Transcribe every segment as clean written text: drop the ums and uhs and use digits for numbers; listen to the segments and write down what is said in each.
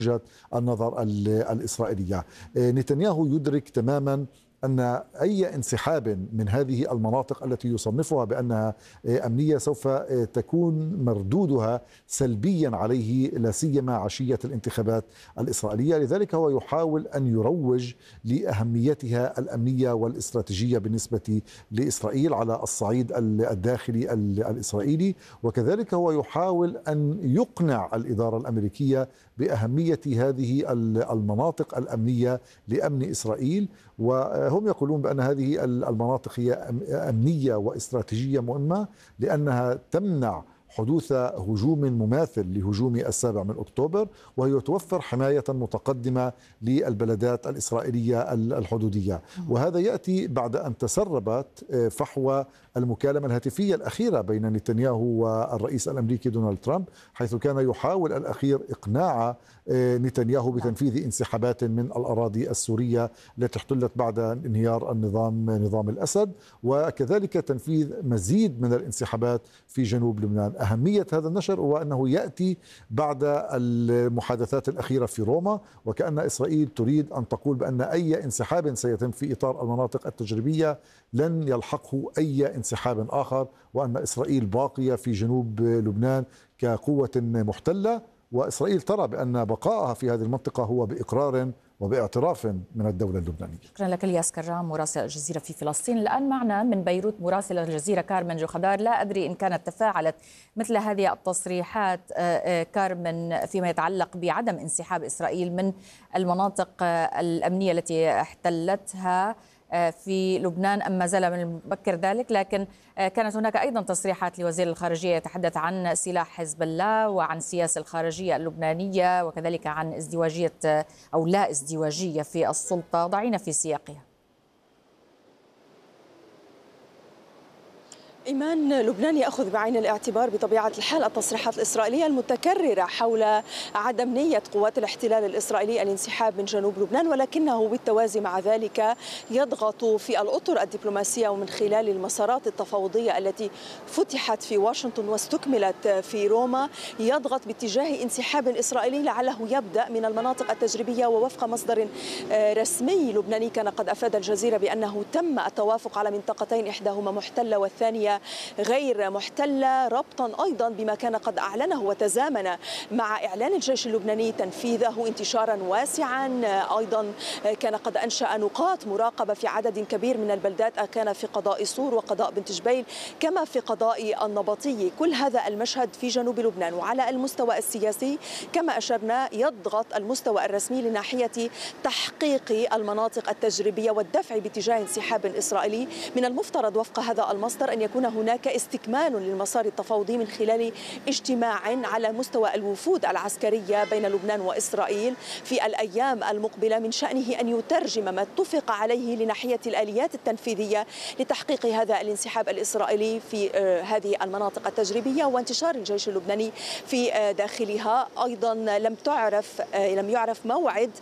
وجهة النظر الإسرائيلية. نتنياهو يدرك تماما أن أي انسحاب من هذه المناطق التي يصنفها بأنها أمنية سوف تكون مردودها سلبيا عليه، لا سيما عشية الانتخابات الإسرائيلية. لذلك هو يحاول أن يروج لأهميتها الأمنية والاستراتيجية بالنسبة لإسرائيل على الصعيد الداخلي الإسرائيلي، وكذلك هو يحاول أن يقنع الإدارة الأمريكية بأهمية هذه المناطق الأمنية لأمن إسرائيل. وهم يقولون بأن هذه المناطق هي أمنية واستراتيجية مهمة لأنها تمنع حدوث هجوم مماثل لهجوم 7 أكتوبر، وهي توفر حماية متقدمة للبلدات الإسرائيلية الحدودية. وهذا يأتي بعد أن تسربت فحوى المكالمة الهاتفية الأخيرة بين نتنياهو والرئيس الأمريكي دونالد ترامب، حيث كان يحاول الأخير إقناع نتنياهو بتنفيذ انسحابات من الأراضي السورية التي احتلت بعد انهيار نظام الأسد، وكذلك تنفيذ مزيد من الانسحابات في جنوب لبنان. أهمية هذا النشر هو أنه يأتي بعد المحادثات الأخيرة في روما، وكأن إسرائيل تريد أن تقول بأن أي انسحاب سيتم في إطار المناطق التجريبية لن يلحقه أي انسحاب آخر، وأن إسرائيل باقية في جنوب لبنان كقوة محتلة، وإسرائيل ترى بأن بقائها في هذه المنطقة هو بإقرار وباعتراف من الدولة اللبنانية. شكرا لك الياس كرام مراسل الجزيرة في فلسطين. الآن معنا من بيروت مراسل الجزيرة كارمن جوخدار. لا أدري إن كانت تفاعلت مثل هذه التصريحات كارمن فيما يتعلق بعدم انسحاب إسرائيل من المناطق الأمنية التي احتلتها في لبنان أم ما زال من المبكر ذلك، لكن كانت هناك أيضا تصريحات لوزير الخارجية يتحدث عن سلاح حزب الله وعن السياسة الخارجية اللبنانية وكذلك عن ازدواجية أو لا ازدواجية في السلطة. ضعينا في سياقها. إيمان، لبنان يأخذ بعين الاعتبار بطبيعة الحال التصريحات الإسرائيلية المتكررة حول عدم نية قوات الاحتلال الإسرائيلي الانسحاب من جنوب لبنان، ولكنه بالتوازي مع ذلك يضغط في الأطر الدبلوماسية ومن خلال المسارات التفاوضية التي فتحت في واشنطن واستكملت في روما، يضغط باتجاه انسحاب إسرائيلي لعله يبدأ من المناطق التجريبية. ووفق مصدر رسمي لبناني كان قد أفاد الجزيرة بأنه تم التوافق على منطقتين، إحداهما محتلة والثانية غير محتلة، ربطا أيضا بما كان قد أعلنه وتزامن مع إعلان الجيش اللبناني تنفيذه انتشارا واسعا. أيضا كان قد أنشأ نقاط مراقبة في عدد كبير من البلدات، كان في قضاء صور وقضاء بنت جبيل كما في قضاء النبطي. كل هذا المشهد في جنوب لبنان. وعلى المستوى السياسي كما أشرنا يضغط المستوى الرسمي لناحية تحقيق المناطق التجريبية والدفع باتجاه انسحاب إسرائيلي. من المفترض وفق هذا المصدر أن يكون هناك استكمال للمسار التفاوضي من خلال اجتماع على مستوى الوفود العسكرية بين لبنان وإسرائيل في الأيام المقبلة، من شأنه أن يترجم ما اتفق عليه لناحية الآليات التنفيذية لتحقيق هذا الانسحاب الإسرائيلي في هذه المناطق التجريبية وانتشار الجيش اللبناني في داخلها. أيضا لم يعرف موعد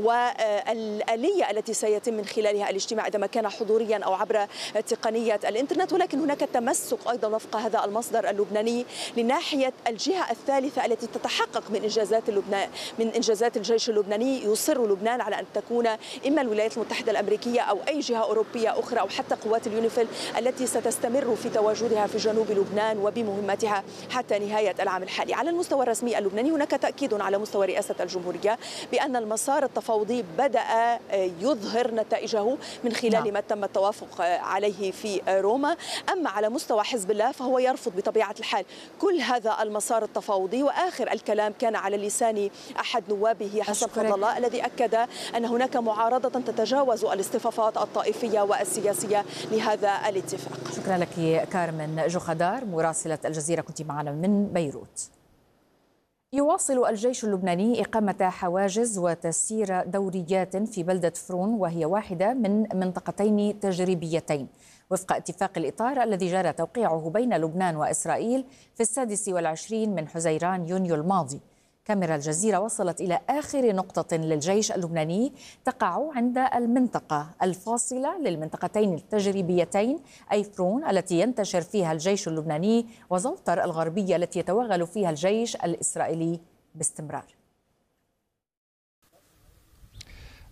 والآلية التي سيتم من خلالها الاجتماع إذا ما كان حضوريا أو عبر تقنية الإنترنت، ولكن هناك تمسك أيضا وفق هذا المصدر اللبناني لناحية الجهة الثالثة التي تتحقق من إنجازات الجيش اللبناني. يصر لبنان على أن تكون إما الولايات المتحدة الأمريكية أو أي جهة أوروبية أخرى أو حتى قوات اليونيفيل التي ستستمر في تواجدها في جنوب لبنان وبمهمتها حتى نهاية العام الحالي. على المستوى الرسمي اللبناني هناك تأكيد على مستوى رئاسة الجمهورية بأن المسار التفاوضي بدأ يظهر نتائجه من خلال ما تم التوافق عليه في روما. أما على مستوى حزب الله فهو يرفض بطبيعة الحال كل هذا المسار التفاوضي. وآخر الكلام كان على لسان أحد نوابه حسن فضل الله الذي أكد أن هناك معارضة تتجاوز الاصطفافات الطائفية والسياسية لهذا الاتفاق. شكرا لك كارمن جوخدار مراسلة الجزيرة، كنت معنا من بيروت. يواصل الجيش اللبناني إقامة حواجز وتسيير دوريات في بلدة فرون، وهي واحدة من منطقتين تجريبيتين وفق اتفاق الإطار الذي جرى توقيعه بين لبنان وإسرائيل في 26 من حزيران يونيو الماضي. كاميرا الجزيرة وصلت إلى آخر نقطة للجيش اللبناني تقع عند المنطقة الفاصلة للمنطقتين التجريبيتين، أي فرون التي ينتشر فيها الجيش اللبناني وزوطر الغربية التي يتوغل فيها الجيش الإسرائيلي باستمرار.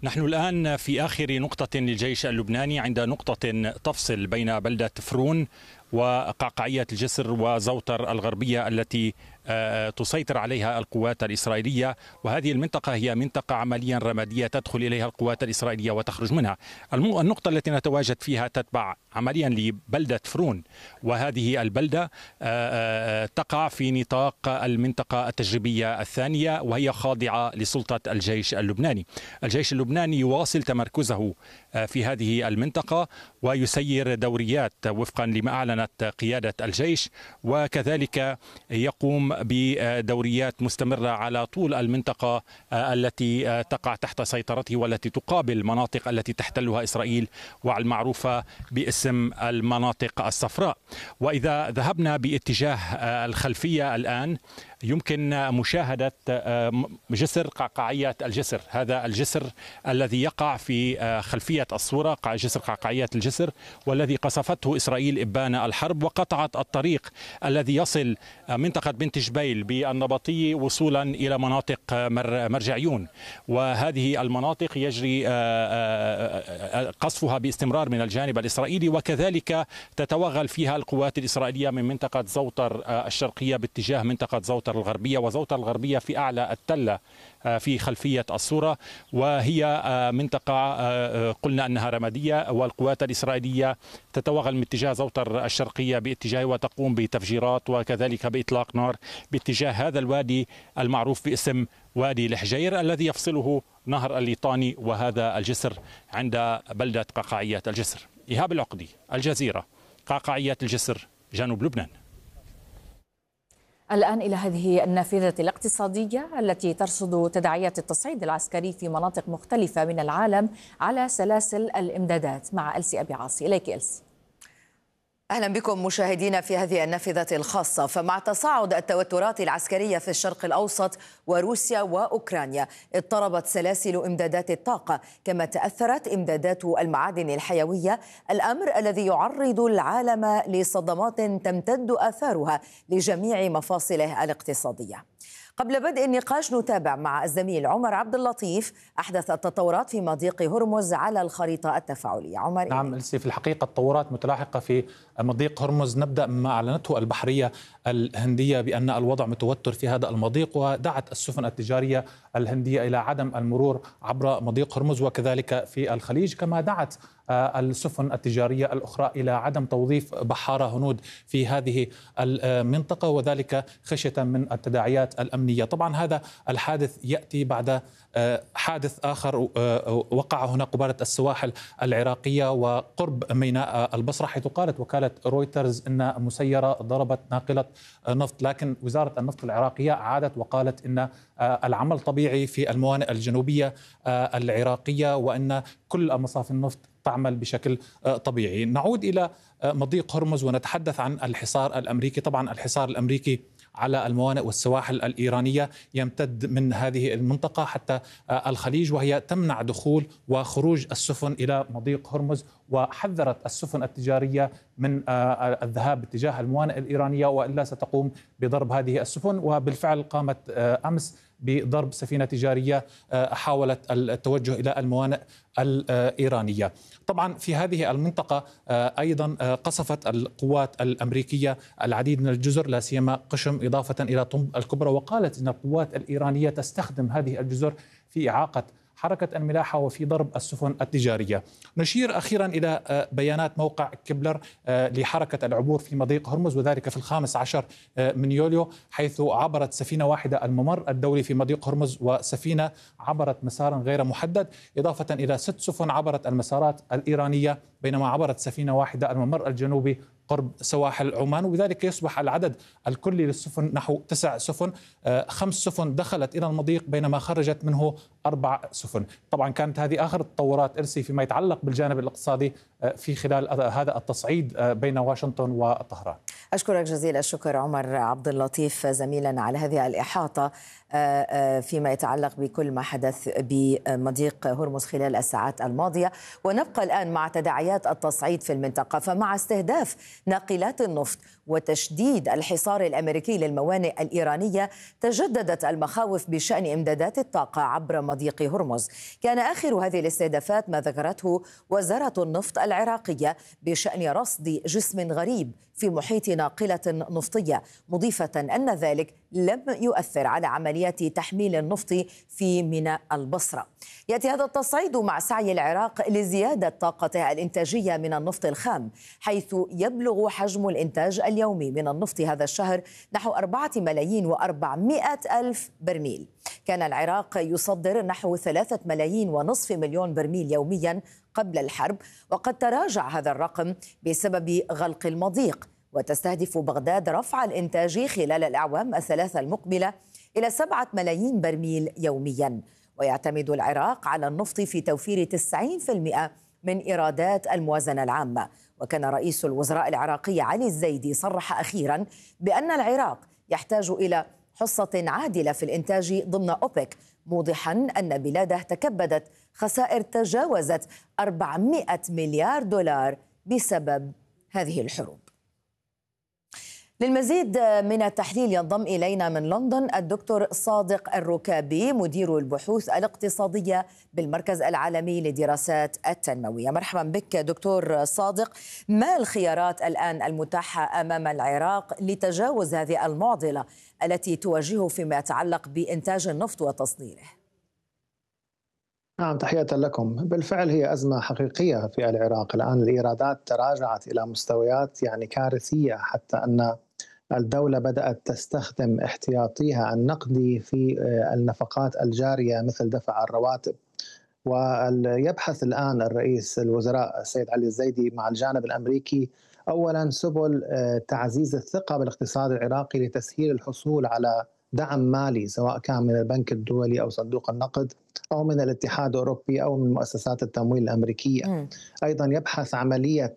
نحن الآن في آخر نقطة للجيش اللبناني، عند نقطة تفصل بين بلدة فرون وقعقاعية الجسر وزوطر الغربية التي تسيطر عليها القوات الإسرائيلية، وهذه المنطقة هي منطقة عمليا رمادية تدخل إليها القوات الإسرائيلية وتخرج منها. النقطة التي نتواجد فيها تتبع عمليا لبلدة فرون، وهذه البلدة تقع في نطاق المنطقة التجريبية الثانية، وهي خاضعة لسلطة الجيش اللبناني. الجيش اللبناني يواصل تمركزه في هذه المنطقة ويسير دوريات وفقا لما أعلنت قيادة الجيش، وكذلك يقوم بدوريات مستمرة على طول المنطقة التي تقع تحت سيطرته والتي تقابل مناطق التي تحتلها إسرائيل والمعروفة باسم المناطق الصفراء. وإذا ذهبنا باتجاه الخلفية الآن يمكن مشاهدة جسر قعقاعية الجسر، هذا الجسر الذي يقع في خلفية الصورة، جسر قعقاعية الجسر، والذي قصفته إسرائيل إبان الحرب وقطعت الطريق الذي يصل منطقة بنت جبيل بالنبطية وصولا إلى مناطق مرجعيون، وهذه المناطق يجري قصفها باستمرار من الجانب الإسرائيلي، وكذلك تتوغل فيها القوات الإسرائيلية من منطقة زوطر الشرقية باتجاه منطقة زوطر الغربية، وزوطر الغربية في أعلى التلة في خلفية الصورة، وهي منطقة قلنا أنها رمادية، والقوات الإسرائيلية تتوغل من اتجاه زوطر الشرقية باتجاه وتقوم بتفجيرات وكذلك بإطلاق نار باتجاه هذا الوادي المعروف باسم وادي الحجير الذي يفصله نهر الليطاني وهذا الجسر عند بلدة قعقاعية الجسر. إيهاب العقدي، الجزيرة، قعقاعية الجسر، جنوب لبنان. الآن إلى هذه النافذة الاقتصادية التي ترصد تداعيات التصعيد العسكري في مناطق مختلفة من العالم على سلاسل الإمدادات مع ألسي أبي عاصي. إليك ألسي. أهلا بكم مشاهدينا في هذه النافذة الخاصة. فمع تصاعد التوترات العسكرية في الشرق الأوسط وروسيا وأوكرانيا اضطربت سلاسل إمدادات الطاقة، كما تأثرت إمدادات المعادن الحيوية، الأمر الذي يعرض العالم لصدمات تمتد آثارها لجميع مفاصله الاقتصادية. قبل بدء النقاش نتابع مع الزميل عمر عبد اللطيف أحدث التطورات في مضيق هرمز على الخريطة التفاعلية. عمر. نعم ألسي، في الحقيقة التطورات متلاحقة في مضيق هرمز. نبدأ مما أعلنته البحرية الهندية بأن الوضع متوتر في هذا المضيق، ودعت السفن التجارية الهندية إلى عدم المرور عبر مضيق هرمز، وكذلك في الخليج، كما دعت السفن التجارية الأخرى إلى عدم توظيف بحارة هنود في هذه المنطقة، وذلك خشية من التداعيات الأمنية. طبعا هذا الحادث يأتي بعد حادث آخر وقع هنا قبالة السواحل العراقية وقرب ميناء البصرة، حيث قالت وكالة رويترز أن مسيرة ضربت ناقلة نفط، لكن وزارة النفط العراقية عادت وقالت أن العمل طبيعي في الموانئ الجنوبية العراقية وأن كل مصافي النفط تعمل بشكل طبيعي. نعود إلى مضيق هرمز ونتحدث عن الحصار الأمريكي. طبعا الحصار الأمريكي على الموانئ والسواحل الإيرانية يمتد من هذه المنطقة حتى الخليج، وهي تمنع دخول وخروج السفن إلى مضيق هرمز، وحذرت السفن التجارية من الذهاب باتجاه الموانئ الإيرانية وإلا ستقوم بضرب هذه السفن. وبالفعل قامت أمس بضرب سفينة تجارية حاولت التوجه إلى الموانئ الإيرانية. طبعا في هذه المنطقة أيضا قصفت القوات الأمريكية العديد من الجزر، لا سيما قشم، إضافة إلى طنب الكبرى، وقالت أن القوات الإيرانية تستخدم هذه الجزر في إعاقة حركة الملاحة وفي ضرب السفن التجارية. نشير أخيرا إلى بيانات موقع كبلر لحركة العبور في مضيق هرمز، وذلك في 15 من يوليو، حيث عبرت سفينة واحدة الممر الدولي في مضيق هرمز، وسفينة عبرت مسارا غير محدد، إضافة إلى 6 سفن عبرت المسارات الإيرانية، بينما عبرت سفينة واحدة الممر الجنوبي قرب سواحل عمان، وبذلك يصبح العدد الكلي للسفن نحو 9 سفن. 5 سفن دخلت إلى المضيق بينما خرجت منه 4 سفن. طبعا كانت هذه آخر التطورات إرسي فيما يتعلق بالجانب الاقتصادي في خلال هذا التصعيد بين واشنطن وطهران. أشكرك جزيل الشكر عمر عبد اللطيف زميلنا على هذه الإحاطة. فيما يتعلق بكل ما حدث بمضيق هرمز خلال الساعات الماضية. ونبقى الآن مع تداعيات التصعيد في المنطقة، فمع استهداف ناقلات النفط وتشديد الحصار الأمريكي للموانئ الإيرانية تجددت المخاوف بشأن إمدادات الطاقة عبر مضيق هرمز. كان آخر هذه الاستهدافات ما ذكرته وزارة النفط العراقية بشأن رصد جسم غريب في محيط ناقلة نفطية، مضيفة أن ذلك لم يؤثر على عمليات تحميل النفط في ميناء البصرة. يأتي هذا التصعيد مع سعي العراق لزيادة طاقته الإنتاجية من النفط الخام، حيث يبلغ حجم الإنتاج اليومي من النفط هذا الشهر نحو 4,400,000 برميل. كان العراق يصدر نحو 3,500,000 برميل يوميا قبل الحرب، وقد تراجع هذا الرقم بسبب غلق المضيق. وتستهدف بغداد رفع الإنتاج خلال الأعوام الثلاثة المقبلة إلى 7,000,000 برميل يوميا. ويعتمد العراق على النفط في توفير 90% من إيرادات الموازنة العامة. وكان رئيس الوزراء العراقي علي الزيدي صرح أخيرا بأن العراق يحتاج إلى حصة عادلة في الإنتاج ضمن أوبك، موضحا أن بلاده تكبدت خسائر تجاوزت 400 مليار دولار بسبب هذه الحروب. للمزيد من التحليل ينضم إلينا من لندن الدكتور صادق الركابي، مدير البحوث الاقتصادية بالمركز العالمي للدراسات التنموية. مرحبا بك دكتور صادق. ما الخيارات الآن المتاحة أمام العراق لتجاوز هذه المعضلة التي تواجهه فيما يتعلق بإنتاج النفط وتصديره؟ نعم، تحية لكم. بالفعل هي أزمة حقيقية في العراق. الآن الإيرادات تراجعت إلى مستويات كارثية، حتى أن الدولة بدأت تستخدم احتياطيها النقدي في النفقات الجارية مثل دفع الرواتب. ويبحث الآن الرئيس الوزراء السيد علي الزيدي مع الجانب الأمريكي أولا سبل تعزيز الثقة بالاقتصاد العراقي لتسهيل الحصول على دعم مالي، سواء كان من البنك الدولي أو صندوق النقد أو من الاتحاد الأوروبي أو من مؤسسات التمويل الأمريكية. أيضا يبحث عملية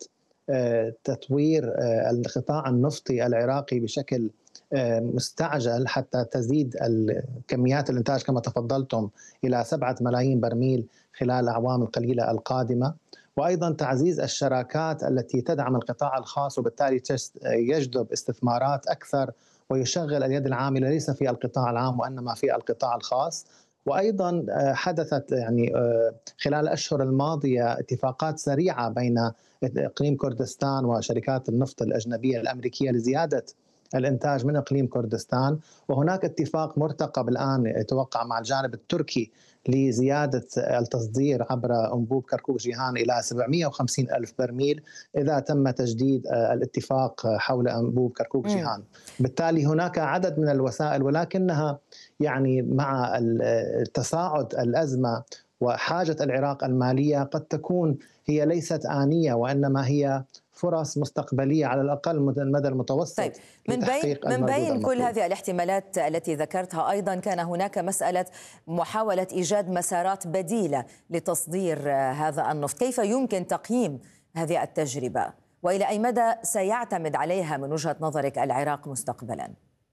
تطوير القطاع النفطي العراقي بشكل مستعجل حتى تزيد كميات الإنتاج كما تفضلتم إلى 7,000,000 برميل خلال الأعوام القليلة القادمة. وأيضا تعزيز الشراكات التي تدعم القطاع الخاص، وبالتالي يجذب استثمارات أكثر ويشغل اليد العاملة ليس في القطاع العام وإنما في القطاع الخاص. وأيضا حدثت خلال الأشهر الماضية اتفاقات سريعة بين إقليم كردستان وشركات النفط الأجنبية الأمريكية لزيادة الإنتاج من إقليم كردستان. وهناك اتفاق مرتقب الآن يتوقع مع الجانب التركي لزيادة التصدير عبر أنبوب كركوك جيهان إلى 750,000 برميل إذا تم تجديد الاتفاق حول أنبوب كركوك جيهان. بالتالي هناك عدد من الوسائل، ولكنها مع تصاعد الأزمة وحاجة العراق المالية قد تكون هي ليست آنية، وإنما هي فرص مستقبلية على الأقل المدى المتوسط. طيب، من بين كل هذه الاحتمالات التي ذكرتها أيضا كان هناك مسألة محاولة إيجاد مسارات بديلة لتصدير هذا النفط. كيف يمكن تقييم هذه التجربة وإلى أي مدى سيعتمد عليها من وجهة نظرك العراق مستقبلا؟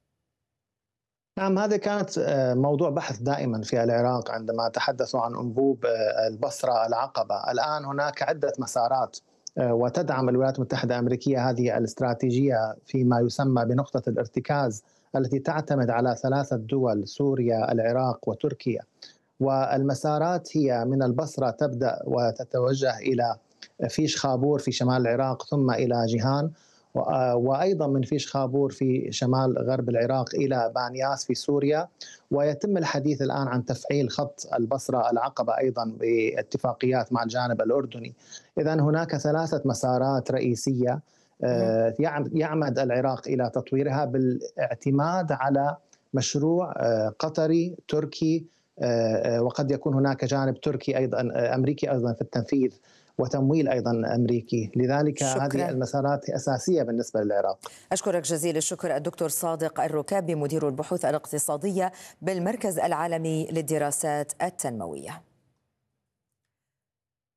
نعم، هذا كانت موضوع بحث دائما في العراق عندما تحدثوا عن أنبوب البصرة العقبة. الآن هناك عدة مسارات، وتدعم الولايات المتحدة الأمريكية هذه الاستراتيجية فيما يسمى بنقطة الارتكاز التي تعتمد على 3 دول: سوريا، العراق وتركيا. والمسارات هي من البصرة تبدأ وتتوجه إلى فيش خابور في شمال العراق ثم إلى جيهان، وأيضا من فيش خابور في شمال غرب العراق إلى بانياس في سوريا. ويتم الحديث الآن عن تفعيل خط البصرة العقبة أيضا باتفاقيات مع الجانب الأردني. إذن هناك 3 مسارات رئيسية يعمد العراق إلى تطويرها بالاعتماد على مشروع قطري تركي، وقد يكون هناك جانب تركي أيضا أمريكي أيضا في التنفيذ وتمويل أيضا أمريكي. لذلك هذه المسارات أساسية بالنسبة للعراق. أشكرك جزيل الشكر الدكتور صادق الركابي، مدير البحوث الاقتصادية بالمركز العالمي للدراسات التنموية.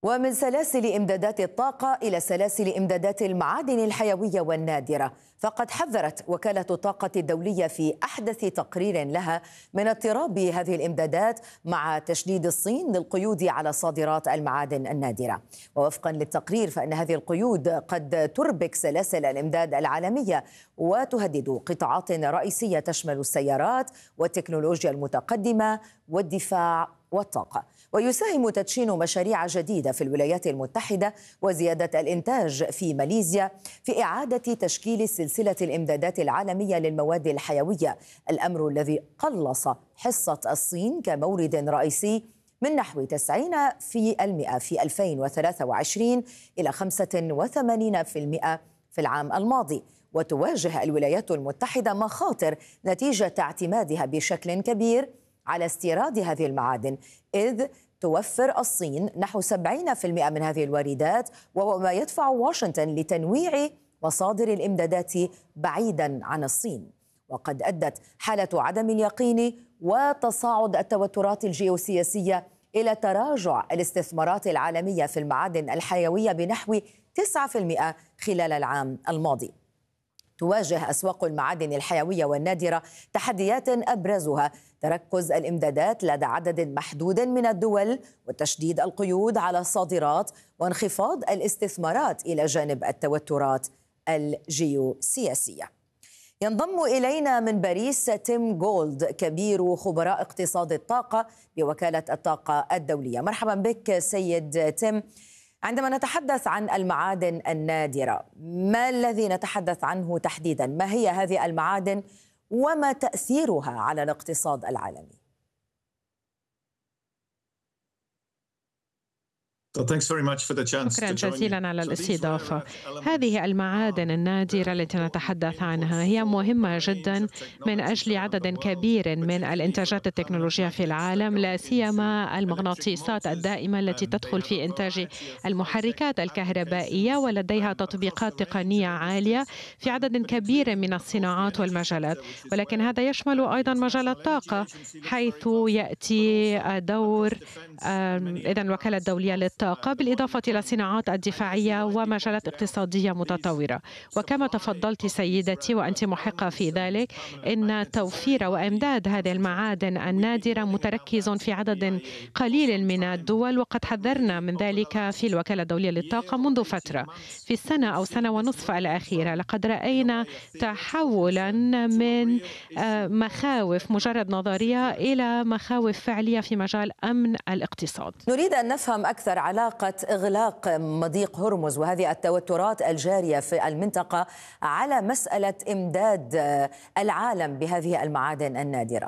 ومن سلاسل إمدادات الطاقة إلى سلاسل إمدادات المعادن الحيوية والنادرة، فقد حذرت وكالة الطاقة الدولية في أحدث تقرير لها من اضطراب هذه الإمدادات مع تشديد الصين للقيود على صادرات المعادن النادرة. ووفقا للتقرير فإن هذه القيود قد تربك سلاسل الإمداد العالمية وتهدد قطاعات رئيسية تشمل السيارات والتكنولوجيا المتقدمة والدفاع والطاقة. ويساهم تدشين مشاريع جديدة في الولايات المتحدة وزيادة الإنتاج في ماليزيا في إعادة تشكيل سلسلة الإمدادات العالمية للمواد الحيوية، الأمر الذي قلص حصة الصين كمورد رئيسي من نحو 90% في 2023 إلى 85% في العام الماضي. وتواجه الولايات المتحدة مخاطر نتيجة اعتمادها بشكل كبير على استيراد هذه المعادن، إذ توفر الصين نحو 70% من هذه الواردات، وهو ما يدفع واشنطن لتنويع مصادر الإمدادات بعيدا عن الصين. وقد أدت حالة عدم اليقين وتصاعد التوترات الجيوسياسية إلى تراجع الاستثمارات العالمية في المعادن الحيوية بنحو 9% خلال العام الماضي. تواجه أسواق المعادن الحيوية والنادرة تحديات أبرزها تركز الإمدادات لدى عدد محدود من الدول وتشديد القيود على الصادرات وانخفاض الاستثمارات إلى جانب التوترات الجيوسياسية. ينضم إلينا من باريس تيم جولد كبير خبراء اقتصاد الطاقة بوكالة الطاقة الدولية. مرحبا بك سيد تيم. عندما نتحدث عن المعادن النادرة، ما الذي نتحدث عنه تحديدا؟ ما هي هذه المعادن وما تأثيرها على الاقتصاد العالمي؟ شكرا جزيلا على الاستضافة. هذه المعادن النادرة التي نتحدث عنها هي مهمة جدا من أجل عدد كبير من الإنتاجات التكنولوجية في العالم، لا سيما المغناطيسات الدائمة التي تدخل في إنتاج المحركات الكهربائية، ولديها تطبيقات تقنية عالية في عدد كبير من الصناعات والمجالات. ولكن هذا يشمل أيضا مجال الطاقة، حيث يأتي دور إذن الوكالة الدولية للطاقة بالإضافة إلى الصناعات الدفاعية ومجالات اقتصادية متطورة. وكما تفضلت سيدتي وأنت محقة في ذلك، إن توفير وإمداد هذه المعادن النادرة متركز في عدد قليل من الدول، وقد حذرنا من ذلك في الوكالة الدولية للطاقة منذ فترة. في السنة أو سنة ونصف الأخيرة لقد رأينا تحولا من مخاوف مجرد نظرية إلى مخاوف فعلية في مجال أمن الاقتصاد. نريد أن نفهم أكثر علاقة إغلاق مضيق هرمز وهذه التوترات الجارية في المنطقة على مسألة إمداد العالم بهذه المعادن النادرة.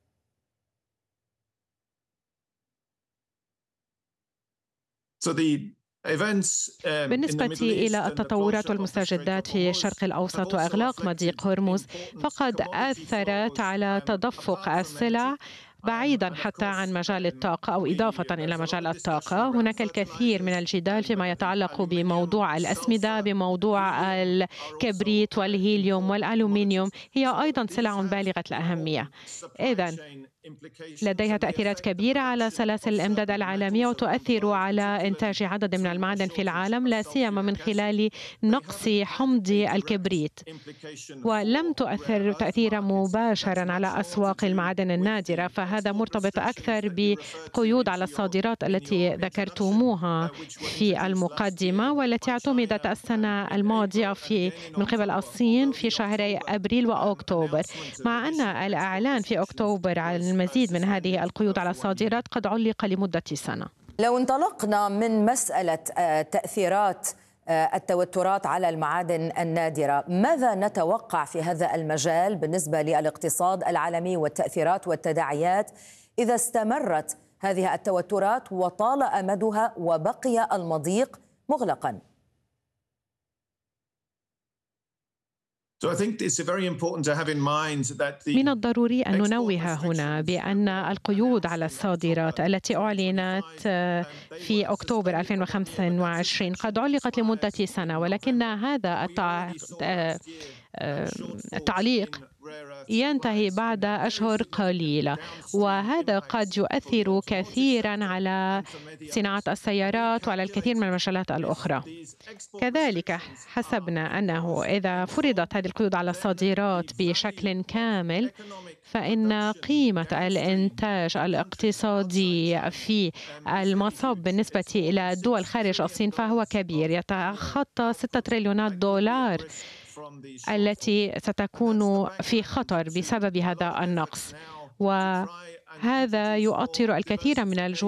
بالنسبة إلى التطورات والمستجدات في الشرق الأوسط وإغلاق مضيق هرمز، فقد أثرت على تدفق السلع بعيدا حتى عن مجال الطاقة أو إضافة إلى مجال الطاقة. هناك الكثير من الجدال فيما يتعلق بموضوع الأسمدة، بموضوع الكبريت والهيليوم والألومنيوم، هي أيضا سلع بالغة الأهمية. إذن لديها تأثيرات كبيرة على سلاسل الإمداد العالمية وتؤثر على إنتاج عدد من المعادن في العالم، لا سيما من خلال نقص حمض الكبريت. ولم تؤثر تأثيرا مباشرا على أسواق المعادن النادرة، فهذا مرتبط أكثر بقيود على الصادرات التي ذكرتموها في المقدمة، والتي اعتمدت السنة الماضية من قبل الصين في شهري أبريل وأكتوبر، مع أن الإعلان في أكتوبر على المزيد من هذه القيود على الصادرات قد علق لمدة سنة. لو انطلقنا من مسألة تأثيرات التوترات على المعادن النادرة، ماذا نتوقع في هذا المجال بالنسبة للاقتصاد العالمي والتأثيرات والتداعيات إذا استمرت هذه التوترات وطال أمدها وبقي المضيق مغلقاً؟ من الضروري أن ننوه هنا بأن القيود على الصادرات التي أعلنت في أكتوبر 2025 قد علقت لمدة سنة، ولكن هذا التعليق ينتهي بعد أشهر قليلة، وهذا قد يؤثر كثيرا على صناعة السيارات وعلى الكثير من المجالات الأخرى. كذلك حسبنا أنه إذا فرضت هذه القيود على الصادرات بشكل كامل فإن قيمة الإنتاج الاقتصادي في المصب بالنسبة إلى دول خارج الصين فهو كبير، يتخطى 6 تريليونات دولار التي ستكون في خطر بسبب هذا النقص، وهذا يؤطر الكثير من الجهود